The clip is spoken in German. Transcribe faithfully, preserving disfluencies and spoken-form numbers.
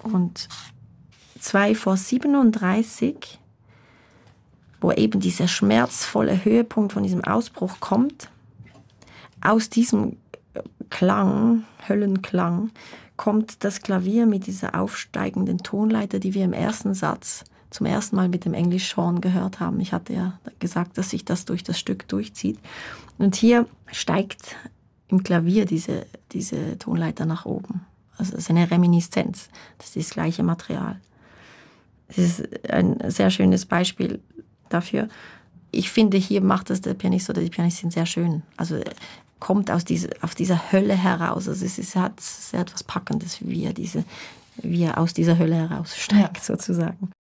und zwei vor siebenunddreißig, wo eben dieser schmerzvolle Höhepunkt von diesem Ausbruch kommt, aus diesem Klang, Höllenklang, kommt das Klavier mit dieser aufsteigenden Tonleiter, die wir im ersten Satz zum ersten Mal mit dem English Horn gehört haben. Ich hatte ja gesagt, dass sich das durch das Stück durchzieht. Und hier steigt im Klavier diese, diese Tonleiter nach oben. Also es ist eine Reminiszenz. Das ist das gleiche Material. Es ist ein sehr schönes Beispiel dafür. Ich finde, hier macht das der Pianist oder die Pianistin sehr schön. Also kommt aus dieser, aus dieser Hölle heraus. Also es ist, hat sehr etwas Packendes, wie er, diese, wie er aus dieser Hölle heraussteigt, ja. sozusagen.